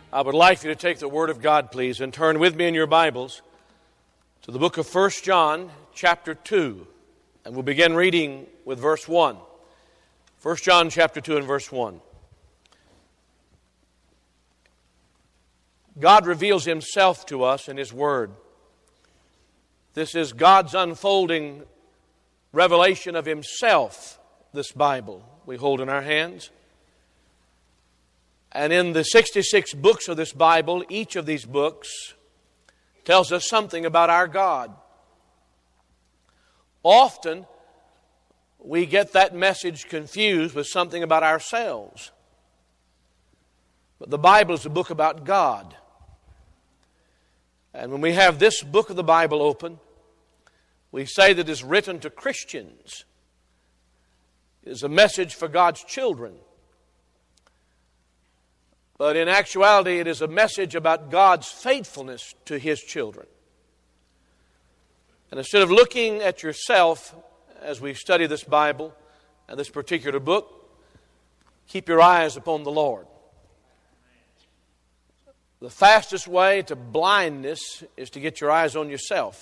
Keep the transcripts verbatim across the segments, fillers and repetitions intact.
I would like you to take the Word of God, please, and turn with me in your Bibles to the book of First John, chapter two. And we'll begin reading with verse one. First John, chapter two, and verse one. God reveals Himself to us in His Word. This is God's unfolding revelation of Himself, this Bible we hold in our hands. And in the sixty-six books of this Bible, each of these books tells us something about our God. Often, we get that message confused with something about ourselves. But the Bible is a book about God. And when we have this book of the Bible open, we say that it is written to Christians. It is a message for God's children. But in actuality, it is a message about God's faithfulness to His children. And instead of looking at yourself as we study this Bible and this particular book, keep your eyes upon the Lord. The fastest way to blindness is to get your eyes on yourself.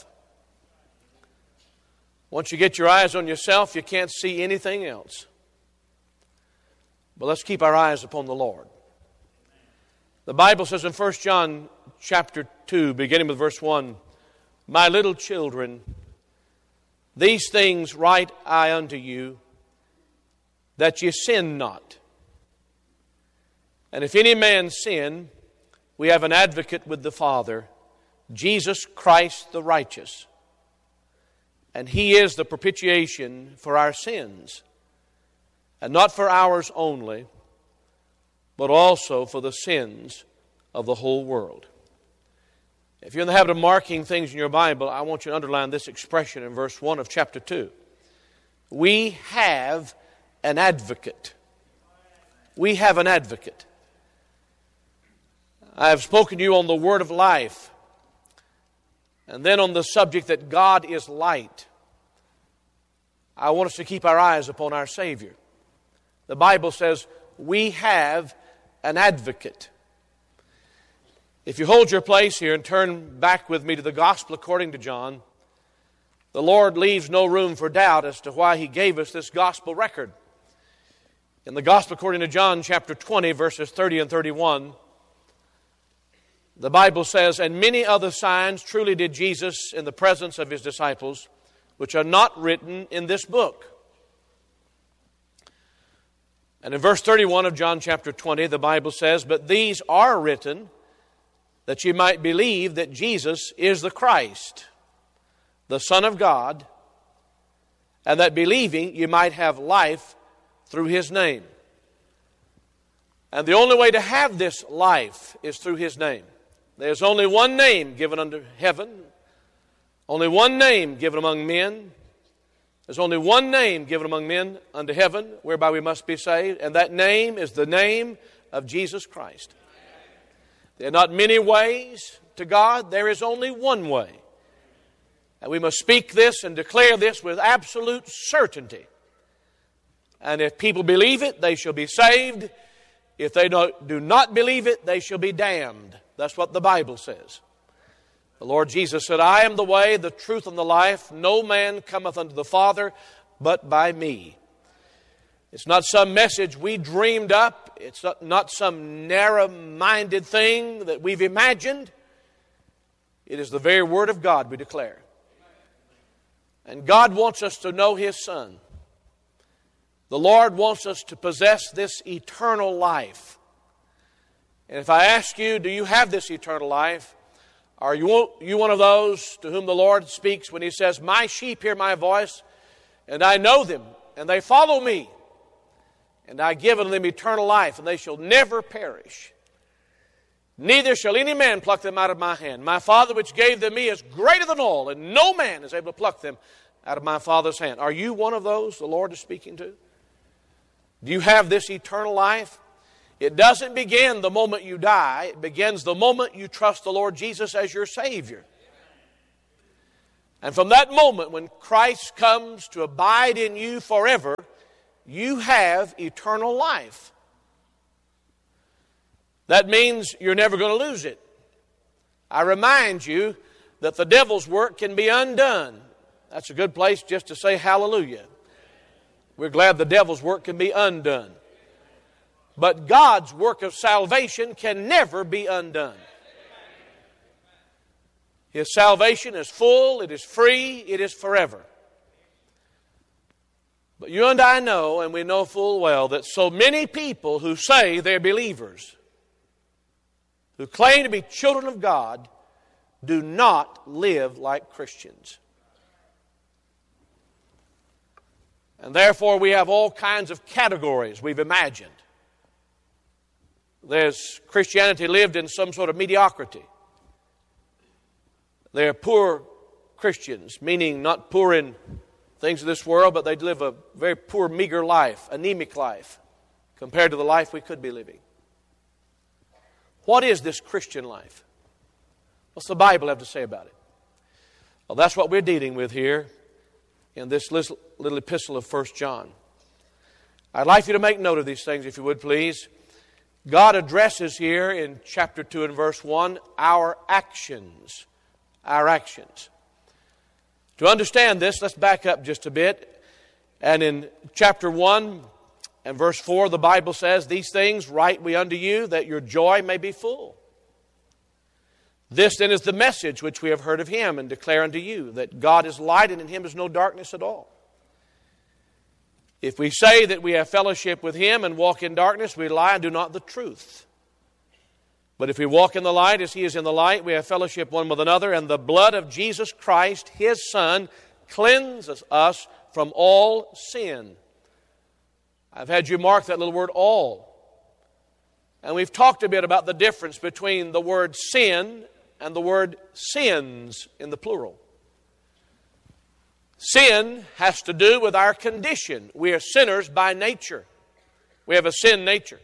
Once you get your eyes on yourself, you can't see anything else. But let's keep our eyes upon the Lord. The Bible says in First John chapter two, beginning with verse one, "My little children, these things write I unto you, that ye sin not. And if any man sin, we have an advocate with the Father, Jesus Christ the righteous. And He is the propitiation for our sins, and not for ours only, but also for the sins of the whole world." If you're in the habit of marking things in your Bible, I want you to underline this expression in verse one of chapter two. We have an advocate. We have an advocate. I have spoken to you on the word of life, and then on the subject that God is light. I want us to keep our eyes upon our Savior. The Bible says we have an advocate. If you hold your place here and turn back with me to the Gospel according to John, the Lord leaves no room for doubt as to why He gave us this Gospel record. In the Gospel according to John, chapter twenty, verses thirty and thirty-one, the Bible says, "And many other signs truly did Jesus in the presence of His disciples, which are not written in this book." And in verse thirty-one of John chapter twenty, the Bible says, "But these are written that ye might believe that Jesus is the Christ, the Son of God, and that believing ye might have life through His name." And the only way to have this life is through His name. There's only one name given under heaven, only one name given among men. There's only one name given among men unto heaven whereby we must be saved, and that name is the name of Jesus Christ. There are not many ways to God. There is only one way. And we must speak this and declare this with absolute certainty. And if people believe it, they shall be saved. If they do not believe it, they shall be damned. That's what the Bible says. The Lord Jesus said, "I am the way, the truth, and the life. No man cometh unto the Father but by me." It's not some message we dreamed up. It's not, not some narrow-minded thing that we've imagined. It is the very Word of God we declare. And God wants us to know His Son. The Lord wants us to possess this eternal life. And if I ask you, do you have this eternal life? Are you, you one of those to whom the Lord speaks when He says, "My sheep hear my voice, and I know them, and they follow me, and I give unto them eternal life, and they shall never perish. Neither shall any man pluck them out of my hand. My Father which gave them me is greater than all, and no man is able to pluck them out of my Father's hand." Are you one of those the Lord is speaking to? Do you have this eternal life? It doesn't begin the moment you die. It begins the moment you trust the Lord Jesus as your Savior. And from that moment when Christ comes to abide in you forever, you have eternal life. That means you're never going to lose it. I remind you that the devil's work can be undone. That's a good place just to say hallelujah. We're glad the devil's work can be undone. But God's work of salvation can never be undone. His salvation is full, it is free, it is forever. But you and I know, and we know full well, that so many people who say they're believers, who claim to be children of God, do not live like Christians. And therefore we have all kinds of categories we've imagined. There's Christianity lived in some sort of mediocrity. They're poor Christians, meaning not poor in things of this world, but they live a very poor, meager life, anemic life, compared to the life we could be living. What is this Christian life? What's the Bible have to say about it? Well, that's what we're dealing with here in this little, little epistle of First John. I'd like you to make note of these things, if you would, please. God addresses here in chapter two and verse one our actions. Our actions. To understand this, let's back up just a bit. And in chapter one and verse four, the Bible says, "These things write we unto you, that your joy may be full. This then is the message which we have heard of Him, and declare unto you, that God is light, and in Him is no darkness at all. If we say that we have fellowship with Him and walk in darkness, we lie and do not the truth. But if we walk in the light as He is in the light, we have fellowship one with another, and the blood of Jesus Christ, His Son, cleanses us from all sin." I've had you mark that little word, all. And we've talked a bit about the difference between the word sin and the word sins in the plural. Sin has to do with our condition. We are sinners by nature. We have a sin nature.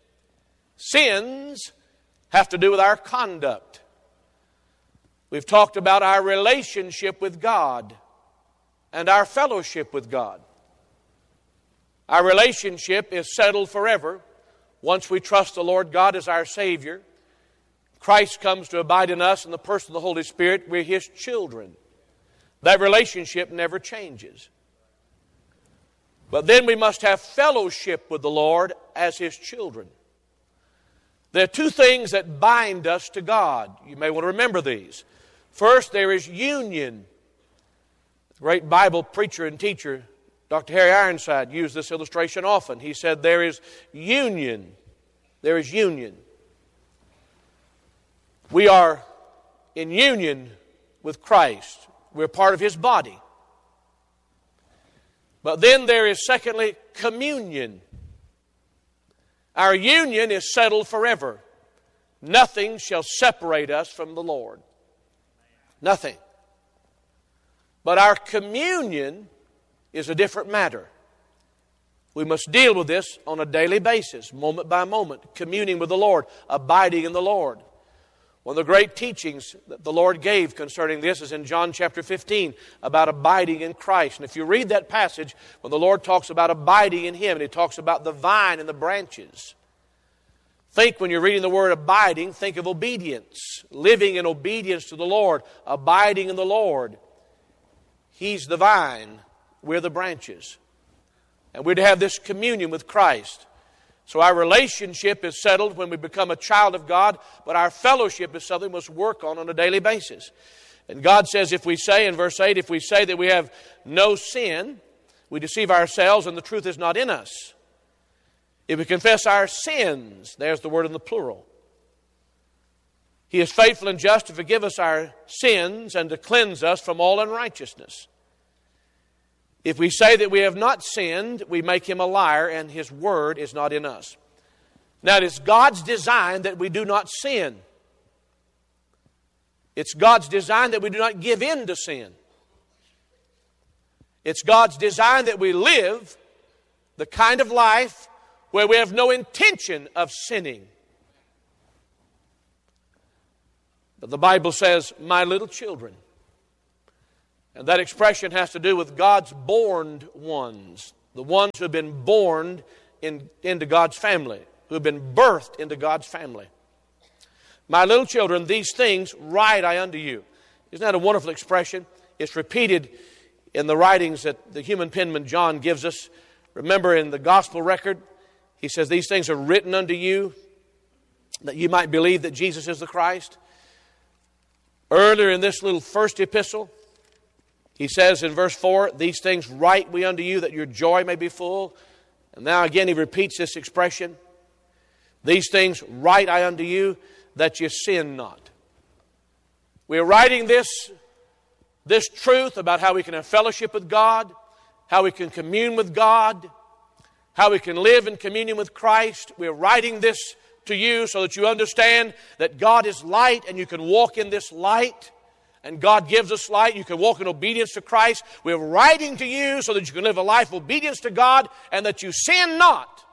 Sins have to do with our conduct. We've talked about our relationship with God and our fellowship with God. Our relationship is settled forever once we trust the Lord God as our Savior. Christ comes to abide in us in the person of the Holy Spirit. We're His children. That relationship never changes. But then we must have fellowship with the Lord as His children. There are two things that bind us to God. You may want to remember these. First, there is union. The great Bible preacher and teacher, Doctor Harry Ironside, used this illustration often. He said there is union. There is union. We are in union with Christ. We're part of His body. But then there is, secondly, communion. Our union is settled forever. Nothing shall separate us from the Lord. Nothing. But our communion is a different matter. We must deal with this on a daily basis, moment by moment, communing with the Lord, abiding in the Lord. One of the great teachings that the Lord gave concerning this is in John chapter fifteen, about abiding in Christ. And if you read that passage, when the Lord talks about abiding in Him, and He talks about the vine and the branches, think when you're reading the word abiding, think of obedience, living in obedience to the Lord, abiding in the Lord. He's the vine, we're the branches. And we're to have this communion with Christ. So our relationship is settled when we become a child of God, but our fellowship is something we must work on on a daily basis. And God says if we say, in verse eight, if we say that we have no sin, we deceive ourselves and the truth is not in us. If we confess our sins, there's the word in the plural. He is faithful and just to forgive us our sins and to cleanse us from all unrighteousness. If we say that we have not sinned, we make Him a liar, and His word is not in us. Now, it is God's design that we do not sin. It's God's design that we do not give in to sin. It's God's design that we live the kind of life where we have no intention of sinning. But the Bible says, "My little children." And that expression has to do with God's born ones, the ones who have been born in, into God's family, who have been birthed into God's family. My little children, these things write I unto you. Isn't that a wonderful expression? It's repeated in the writings that the human penman John gives us. Remember in the gospel record, he says, these things are written unto you that you might believe that Jesus is the Christ. Earlier in this little first epistle, he says in verse four, these things write we unto you that your joy may be full. And now again he repeats this expression. These things write I unto you that you sin not. We're writing this, this truth about how we can have fellowship with God, how we can commune with God, how we can live in communion with Christ. We're writing this to you so that you understand that God is light and you can walk in this light. And God gives us light. You can walk in obedience to Christ. We're writing to you so that you can live a life of obedience to God and that you sin not.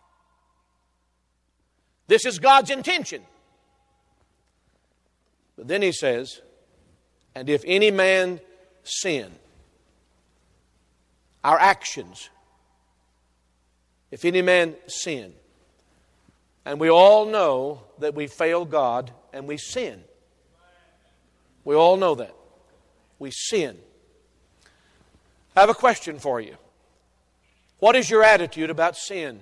This is God's intention. But then he says, and if any man sin, our actions, if any man sin, and we all know that we fail God and we sin. We all know that. We sin. I have a question for you. What is your attitude about sin?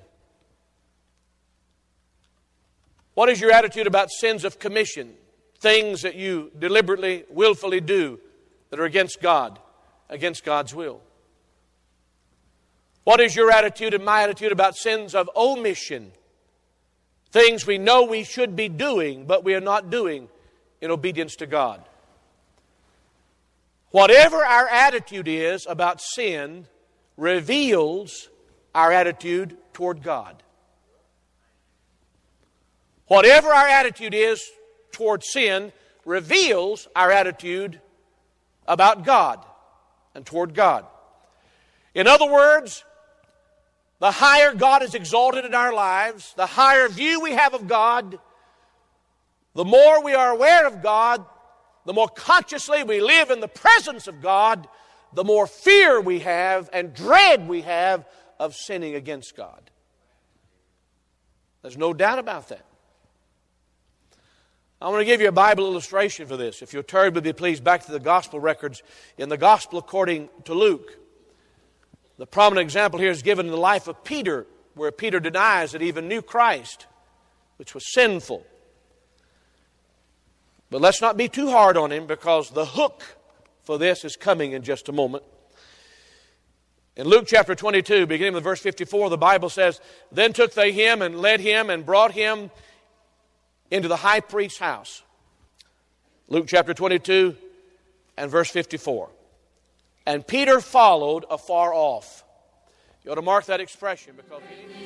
What is your attitude about sins of commission? Things that you deliberately, willfully do that are against God, against God's will. What is your attitude and my attitude about sins of omission? Things we know we should be doing, but we are not doing in obedience to God. Whatever our attitude is about sin reveals our attitude toward God. Whatever our attitude is toward sin reveals our attitude about God and toward God. In other words, the higher God is exalted in our lives, the higher view we have of God, the more we are aware of God, the more consciously we live in the presence of God, the more fear we have and dread we have of sinning against God. There's no doubt about that. I want to give you a Bible illustration for this. If you'll turn with me, please, back to the gospel records in the gospel according to Luke. The prominent example here is given in the life of Peter, where Peter denies that he even knew Christ, which was sinful. But let's not be too hard on him, because the hook for this is coming in just a moment. In Luke chapter twenty-two, beginning with verse fifty-four, the Bible says, then took they him and led him and brought him into the high priest's house. Luke chapter twenty-two and verse fifty-four. And Peter followed afar off. You ought to mark that expression, because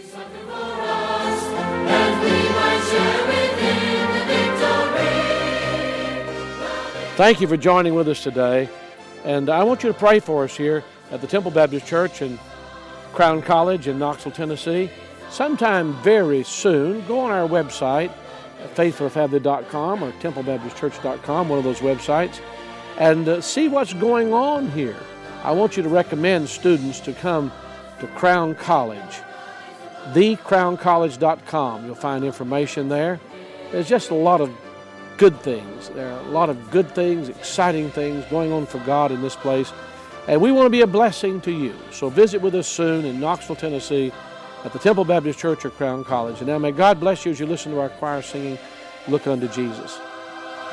thank you for joining with us today. And I want you to pray for us here at the Temple Baptist Church in Crown College in Knoxville, Tennessee. Sometime very soon, go on our website, faith for family dot com or temple baptist church dot com, one of those websites, and uh, see what's going on here. I want you to recommend students to come to Crown College, the crown college dot com. You'll find information there. There's just a lot of good things. There are a lot of good things, exciting things going on for God in this place, and we want to be a blessing to you. So visit with us soon in Knoxville, Tennessee, at the Temple Baptist Church or Crown College. And now may God bless you as you listen to our choir singing, Look Unto Jesus.